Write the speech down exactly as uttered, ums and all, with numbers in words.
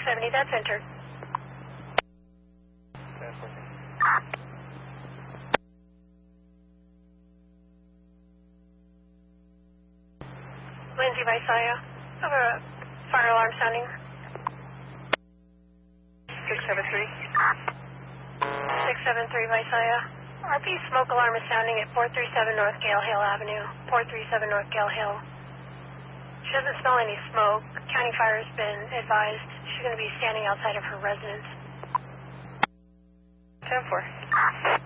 seventy, that's entered. Lindsay Visalia, over a fire alarm sounding. six seven three. six seven three Visalia. R P smoke alarm is sounding at four three seven North Gale Hill Avenue. four three seven North Gale Hill. She doesn't smell any smoke. County Fire has been advised she's going to be standing outside of her residence. ten four.